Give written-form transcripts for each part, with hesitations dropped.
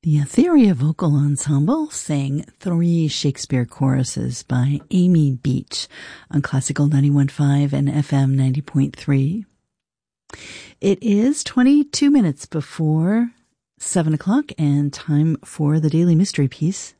The Etheria Vocal Ensemble sang 3 Shakespeare choruses by Amy Beach on Classical 91.5 and FM 90.3. It is 22 minutes before 7 o'clock and time for the Daily Mystery Piece.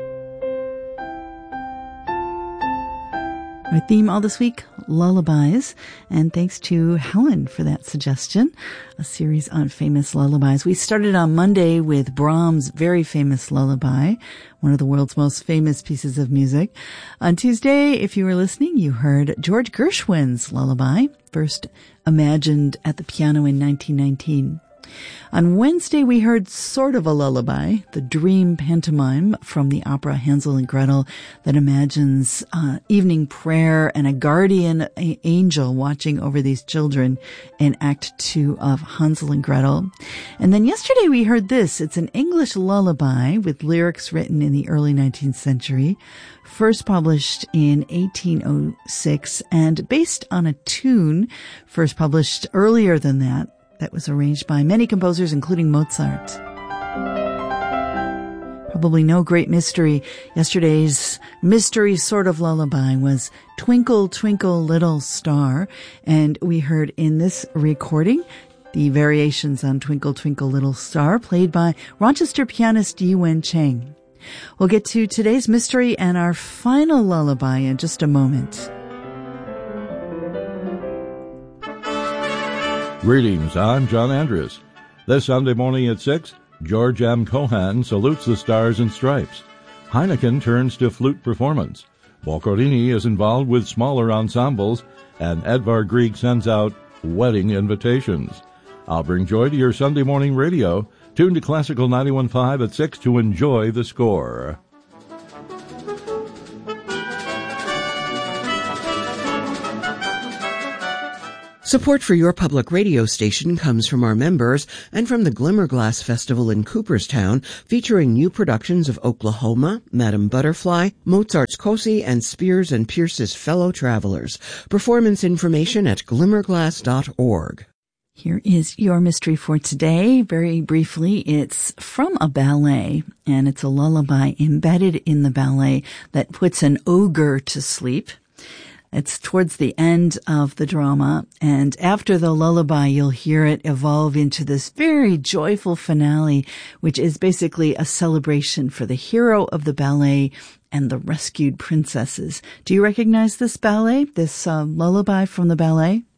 Our theme all this week, lullabies, and thanks to Helen for that suggestion, a series on famous lullabies. We started on Monday with Brahms' very famous lullaby, one of the world's most famous pieces of music. On Tuesday, if you were listening, you heard George Gershwin's lullaby, first imagined at the piano in 1919. On Wednesday, we heard sort of a lullaby, the dream pantomime from the opera Hansel and Gretel that imagines evening prayer and a guardian angel watching over these children in Act 2 of Hansel and Gretel. And then yesterday we heard this. It's an English lullaby with lyrics written in the early 19th century, first published in 1806 and based on a tune first published earlier than that was arranged by many composers, including Mozart. Probably no great mystery. Yesterday's mystery sort of lullaby was Twinkle, Twinkle, Little Star, and we heard in this recording the variations on Twinkle, Twinkle, Little Star played by Rochester pianist Yi-Wen Chang. We'll get to today's mystery and our final lullaby in just a moment. Greetings, I'm John Andrews. This Sunday morning at 6, George M. Cohan salutes the Stars and Stripes. Heineken turns to flute performance. Boccherini is involved with smaller ensembles, and Edvard Grieg sends out wedding invitations. I'll bring joy to your Sunday morning radio. Tune to Classical 91.5 at 6 to enjoy the score. Support for your public radio station comes from our members and from the Glimmerglass Festival in Cooperstown, featuring new productions of Oklahoma, Madame Butterfly, Mozart's Cosi, and Spears and Pierce's Fellow Travelers. Performance information at glimmerglass.org. Here is your mystery for today. Very briefly, it's from a ballet, and it's a lullaby embedded in the ballet that puts an ogre to sleep. It's towards the end of the drama, and after the lullaby, you'll hear it evolve into this very joyful finale, which is basically a celebration for the hero of the ballet and the rescued princesses. Do you recognize this ballet, this lullaby from the ballet?